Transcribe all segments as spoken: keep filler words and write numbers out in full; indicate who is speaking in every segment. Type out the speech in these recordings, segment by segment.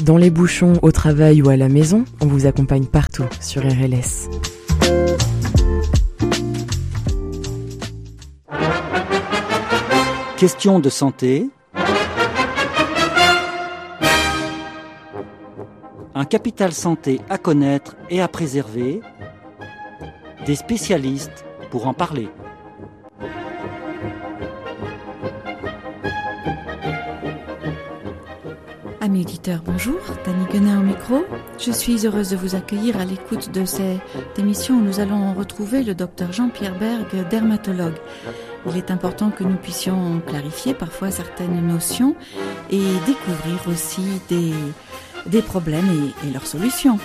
Speaker 1: Dans les bouchons, au travail ou à la maison, on vous accompagne partout sur R L S.
Speaker 2: Question de santé. Un capital santé à connaître et à préserver. Des spécialistes pour en parler.
Speaker 3: Amis auditeurs, bonjour, Dany Guenin au micro. Je suis heureuse de vous accueillir à l'écoute de cette émission où nous allons retrouver le docteur Jean-Pierre Berg, dermatologue. Il est important que nous puissions clarifier parfois certaines notions et découvrir aussi des, des problèmes et, et leurs solutions.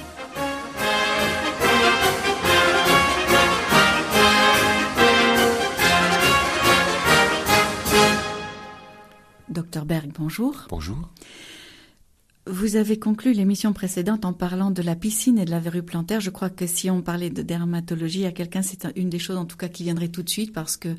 Speaker 3: Docteur Berg, bonjour.
Speaker 4: Bonjour.
Speaker 3: Vous avez conclu l'émission précédente en parlant de la piscine et de la verrue plantaire. Je crois que si on parlait de dermatologie à quelqu'un, c'est une des choses en tout cas qui viendrait tout de suite parce que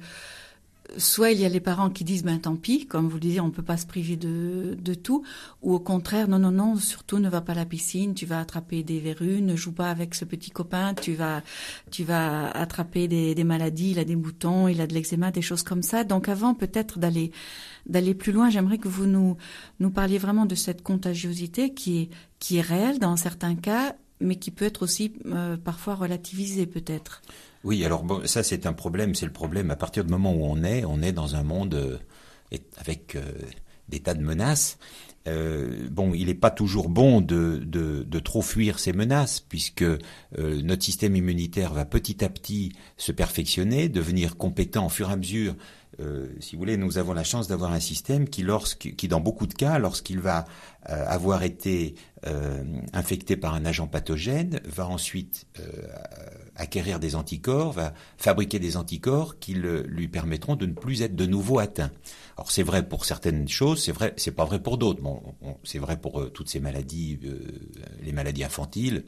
Speaker 3: soit il y a les parents qui disent ben tant pis, comme vous le disiez, on peut pas se priver de, de tout, ou au contraire non non non, surtout ne va pas à la piscine, tu vas attraper des verrues, ne joue pas avec ce petit copain, tu vas tu vas attraper des, des maladies, il a des boutons, il a de l'eczéma, des choses comme ça. Donc avant peut-être d'aller d'aller plus loin, j'aimerais que vous nous nous parliez vraiment de cette contagiosité qui est qui est réelle dans certains cas, mais qui peut être aussi euh, parfois relativisée peut-être.
Speaker 4: Oui, alors bon, ça c'est un problème, c'est le problème à partir du moment où on est, on est dans un monde euh, avec euh, des tas de menaces. Euh, bon, il n'est pas toujours bon de, de, de trop fuir ces menaces, puisque euh, notre système immunitaire va petit à petit se perfectionner, devenir compétent au fur et à mesure. Euh, si vous voulez, nous avons la chance d'avoir un système qui, lorsque, qui dans beaucoup de cas, lorsqu'il va euh, avoir été euh, infecté par un agent pathogène, va ensuite euh, acquérir des anticorps, va fabriquer des anticorps qui le, lui permettront de ne plus être de nouveau atteint. Alors c'est vrai pour certaines choses, c'est vrai, c'est pas vrai pour d'autres. Bon, on, c'est vrai pour euh, toutes ces maladies, euh, les maladies infantiles.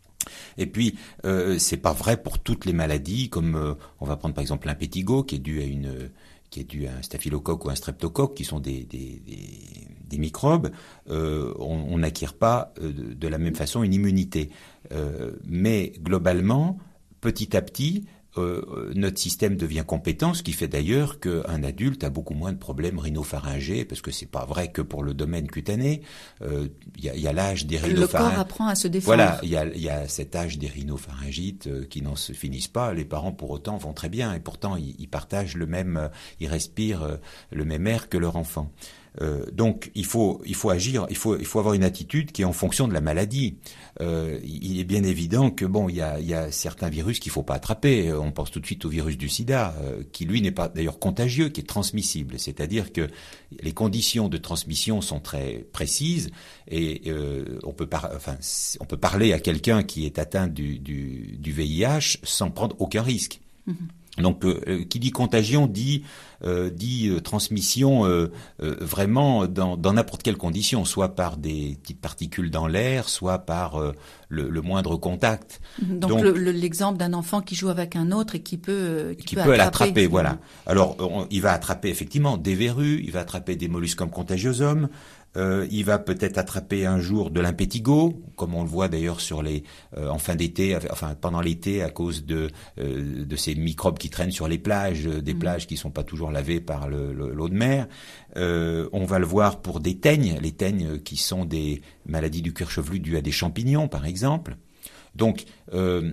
Speaker 4: Et puis, euh, c'est pas vrai pour toutes les maladies, comme euh, on va prendre par exemple l'impétigo, qui est dû à une, qui est dû à un staphylocoque ou un streptocoque, qui sont des des, des, des microbes. Euh, on n'acquiert pas euh, de, de la même façon une immunité, euh, mais globalement, petit à petit, euh, notre système devient compétent, ce qui fait d'ailleurs qu'un adulte a beaucoup moins de problèmes rhinopharyngés, parce que c'est pas vrai que pour le domaine cutané. Il euh, y, a, y a l'âge des rhinopharyngites.
Speaker 3: Le corps apprend à se défendre.
Speaker 4: Voilà, il y a, y a cet âge des rhinopharyngites euh, qui n'en se finissent pas. Les parents, pour autant, vont très bien, et pourtant, ils, ils partagent le même, euh, ils respirent euh, le même air que leur enfant. Euh, donc il faut il faut agir, il faut il faut avoir une attitude qui est en fonction de la maladie. Euh, il est bien évident que bon il y a il y a certains virus qu'il faut pas attraper. On pense tout de suite au virus du sida, euh, qui lui n'est pas d'ailleurs contagieux, qui est transmissible. C'est-à-dire que les conditions de transmission sont très précises et euh, on peut par, enfin on peut parler à quelqu'un qui est atteint du du, du V I H sans prendre aucun risque. Mmh. Donc, euh, qui dit contagion dit euh, dit euh, transmission euh, euh, vraiment dans, dans n'importe quelle condition, soit par des petites particules dans l'air, soit par euh, le, le moindre contact.
Speaker 3: Donc, Donc le, le, l'exemple d'un enfant qui joue avec un autre et qui peut euh, qui,
Speaker 4: qui
Speaker 3: peut,
Speaker 4: peut
Speaker 3: attraper,
Speaker 4: l'attraper, voilà. Alors, on, il va attraper effectivement des verrues, il va attraper des molluscum contagiosum. Euh, il va peut-être attraper un jour de l'impétigo, comme on le voit d'ailleurs sur les euh, en fin d'été, enfin pendant l'été, à cause de euh, de ces microbes qui traînent sur les plages, euh, des mmh. plages qui sont pas toujours lavées par le, le, l'eau de mer. Euh, on va le voir pour des teignes, les teignes qui sont des maladies du cuir chevelu dues à des champignons, par exemple. Donc euh,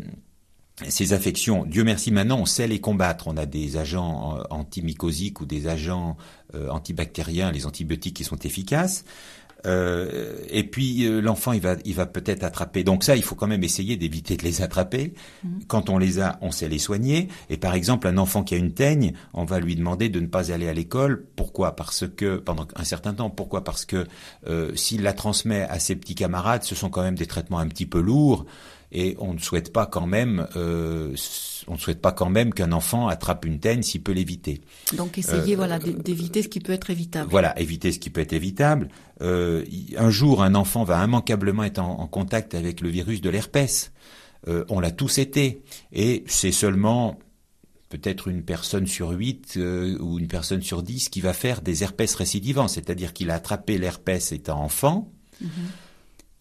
Speaker 4: ces affections, Dieu merci, maintenant on sait les combattre. On a des agents antimycosiques ou des agents euh, antibactériens, les antibiotiques qui sont efficaces. Euh, et puis euh, l'enfant, il va, il va peut-être attraper. Donc ça, il faut quand même essayer d'éviter de les attraper. Mmh. Quand on les a, on sait les soigner. Et par exemple, un enfant qui a une teigne, on va lui demander de ne pas aller à l'école. Pourquoi ? Parce que pendant un certain temps. Pourquoi ? Parce que euh, s'il la transmet à ses petits camarades, ce sont quand même des traitements un petit peu lourds. Et on ne souhaite pas quand même, euh, on ne souhaite pas quand même qu'un enfant attrape une teigne s'il peut l'éviter.
Speaker 3: Donc essayer, euh, voilà, d'éviter ce qui peut être évitable.
Speaker 4: Voilà, éviter ce qui peut être évitable. Euh, un jour, un enfant va immanquablement être en, en contact avec le virus de l'herpès. Euh, on l'a tous été, et c'est seulement peut-être une personne sur huit euh, ou une personne sur dix qui va faire des herpès récidivants, c'est-à-dire qu'il a attrapé l'herpès étant enfant. Mm-hmm.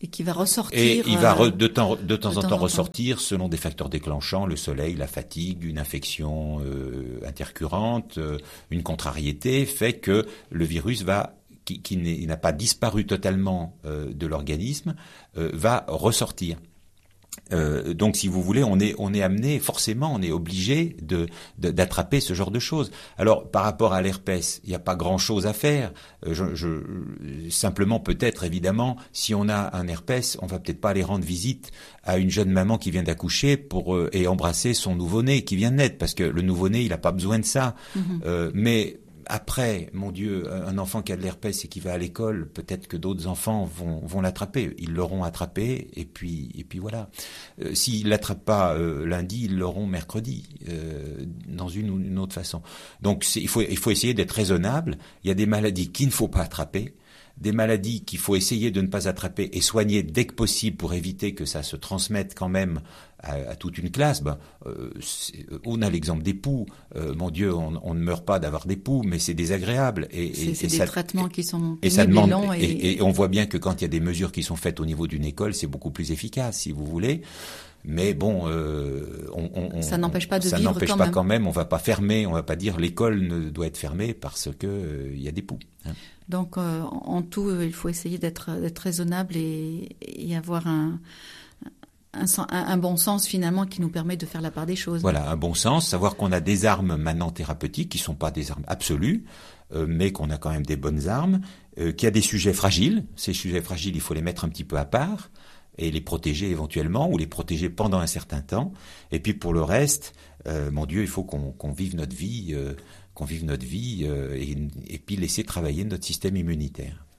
Speaker 3: Et qui va ressortir.
Speaker 4: Et il va
Speaker 3: euh,
Speaker 4: re, de temps, de temps
Speaker 3: de
Speaker 4: en
Speaker 3: temps
Speaker 4: temps
Speaker 3: en
Speaker 4: ressortir selon des facteurs déclenchants, le soleil, la fatigue, une infection euh, intercurrente, euh, une contrariété, fait que le virus va, qui, qui n'a pas disparu totalement euh, de l'organisme, euh, va ressortir. Euh, donc, si vous voulez, on est on est amené forcément, on est obligé de, de d'attraper ce genre de choses. Alors, par rapport à l'herpès, il n'y a pas grand-chose à faire. Euh, je, je, simplement, peut-être, évidemment, si on a un herpès, on va peut-être pas aller rendre visite à une jeune maman qui vient d'accoucher pour euh, et embrasser son nouveau-né qui vient de naître, parce que le nouveau-né, il n'a pas besoin de ça. Mm-hmm. Euh, mais après, mon Dieu, un enfant qui a de l'herpès et qui va à l'école, peut-être que d'autres enfants vont, vont l'attraper. Ils l'auront attrapé, et puis, et puis voilà. Euh, s'ils l'attrapent pas euh, lundi, ils l'auront mercredi, euh, dans une ou une autre façon. Donc, c'est, il faut, il faut essayer d'être raisonnable. Il y a des maladies qu'il ne faut pas attraper, des maladies qu'il faut essayer de ne pas attraper et soigner dès que possible pour éviter que ça se transmette quand même à, à toute une classe. Ben, euh, on a l'exemple des poux. Euh, mon Dieu, on, on ne meurt pas d'avoir des poux, mais c'est désagréable. Et,
Speaker 3: c'est
Speaker 4: et,
Speaker 3: c'est
Speaker 4: et
Speaker 3: des
Speaker 4: ça,
Speaker 3: traitements qui sont
Speaker 4: et ça demande.
Speaker 3: longs
Speaker 4: Et, et, et on voit bien que quand il y a des mesures qui sont faites au niveau d'une école, c'est beaucoup plus efficace, si vous voulez. Mais bon, euh, on, on,
Speaker 3: ça n'empêche pas de
Speaker 4: ça
Speaker 3: vivre
Speaker 4: n'empêche
Speaker 3: quand
Speaker 4: pas
Speaker 3: même.
Speaker 4: quand même. On va pas fermer, on va pas dire l'école ne doit être fermée parce que euh, il y a des poux. Hein.
Speaker 3: Donc, euh, en tout, euh, il faut essayer d'être, d'être raisonnable et, et avoir un, un, un, un bon sens finalement qui nous permet de faire la part des choses.
Speaker 4: Voilà, un bon sens, savoir qu'on a des armes maintenant thérapeutiques qui sont pas des armes absolues, euh, mais qu'on a quand même des bonnes armes, euh, qu'il y a des sujets fragiles. Ces sujets fragiles, il faut les mettre un petit peu à part et les protéger éventuellement, ou les protéger pendant un certain temps. Et puis pour le reste, euh, mon Dieu, il faut qu'on, qu'on vive notre vie, euh, qu'on vive notre vie, euh, et, et puis laisser travailler notre système immunitaire.